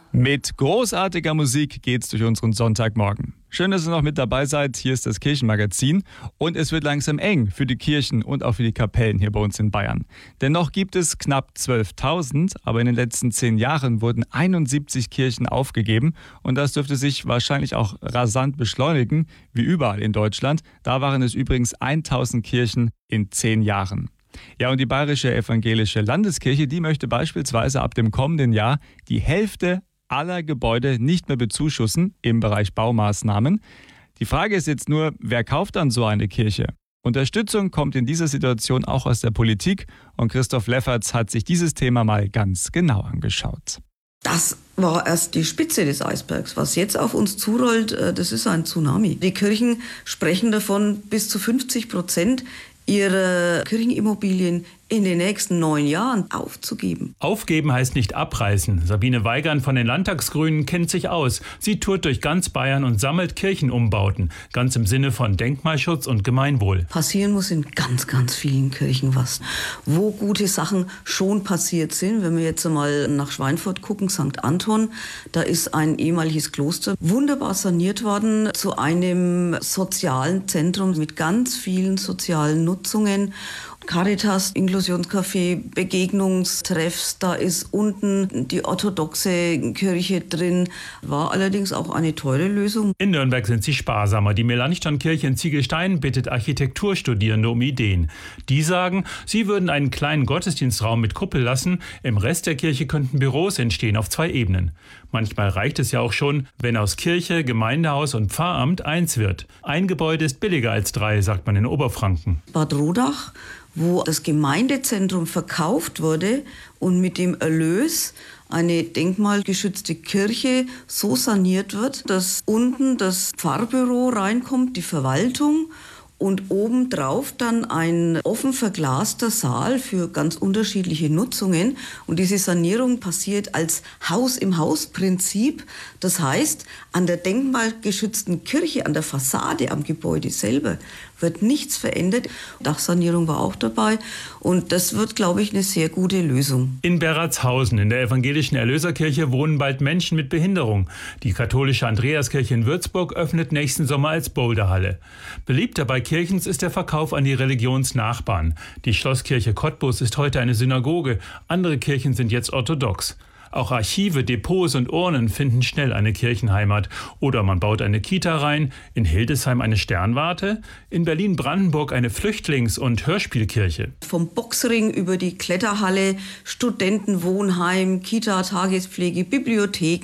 Mit großartiger Musik geht's durch unseren Sonntagmorgen. Schön, dass ihr noch mit dabei seid. Hier ist das Kirchenmagazin. Und es wird langsam eng für die Kirchen und auch für die Kapellen hier bei uns in Bayern. Denn noch gibt es knapp 12.000, aber in den letzten 10 Jahren wurden 71 Kirchen aufgegeben. Und das dürfte sich wahrscheinlich auch rasant beschleunigen, wie überall in Deutschland. Da waren es übrigens 1.000 Kirchen in 10 Jahren. Ja, und die Bayerische Evangelische Landeskirche, die möchte beispielsweise ab dem kommenden Jahr die Hälfte aller Gebäude nicht mehr bezuschussen im Bereich Baumaßnahmen. Die Frage ist jetzt nur, wer kauft dann so eine Kirche? Unterstützung kommt in dieser Situation auch aus der Politik und Christoph Lefferts hat sich dieses Thema mal ganz genau angeschaut. Das war erst die Spitze des Eisbergs. Was jetzt auf uns zurollt, das ist ein Tsunami. Die Kirchen sprechen davon, bis zu 50% ihrer Kirchenimmobilien in den nächsten 9 Jahren aufzugeben. Aufgeben heißt nicht abreißen. Sabine Weigand von den Landtagsgrünen kennt sich aus. Sie tourt durch ganz Bayern und sammelt Kirchenumbauten. Ganz im Sinne von Denkmalschutz und Gemeinwohl. Passieren muss in ganz, ganz vielen Kirchen was. Wo gute Sachen schon passiert sind, wenn wir jetzt einmal nach Schweinfurt gucken, St. Anton, da ist ein ehemaliges Kloster wunderbar saniert worden zu einem sozialen Zentrum mit ganz vielen sozialen Nutzungen. Caritas, Inklusionscafé, Begegnungstreffs, da ist unten die orthodoxe Kirche drin, war allerdings auch eine teure Lösung. In Nürnberg sind sie sparsamer. Die Melanchthon-Kirche in Ziegelstein bittet Architekturstudierende um Ideen. Die sagen, sie würden einen kleinen Gottesdienstraum mit Kuppel lassen, im Rest der Kirche könnten Büros entstehen auf 2 Ebenen. Manchmal reicht es ja auch schon, wenn aus Kirche, Gemeindehaus und Pfarramt eins wird. Ein Gebäude ist billiger als 3, sagt man in Oberfranken. Bad Rodach, wo das Gemeindezentrum verkauft wurde und mit dem Erlös eine denkmalgeschützte Kirche so saniert wird, dass unten das Pfarrbüro reinkommt, die Verwaltung, und obendrauf dann ein offen verglaster Saal für ganz unterschiedliche Nutzungen. Und diese Sanierung passiert als Haus-im-Haus-Prinzip. Das heißt, an der denkmalgeschützten Kirche, an der Fassade, am Gebäude selber wird nichts verändert. Dachsanierung war auch dabei. Und das wird, glaube ich, eine sehr gute Lösung. In Berratshausen, in der evangelischen Erlöserkirche, wohnen bald Menschen mit Behinderung. Die katholische Andreaskirche in Würzburg öffnet nächsten Sommer als Boulderhalle. Beliebter bei Kirchens ist der Verkauf an die Religionsnachbarn. Die Schlosskirche Cottbus ist heute eine Synagoge. Andere Kirchen sind jetzt orthodox. Auch Archive, Depots und Urnen finden schnell eine Kirchenheimat. Oder man baut eine Kita rein, in Hildesheim eine Sternwarte, in Berlin-Brandenburg eine Flüchtlings- und Hörspielkirche. Vom Boxring über die Kletterhalle, Studentenwohnheim, Kita, Tagespflege, Bibliothek.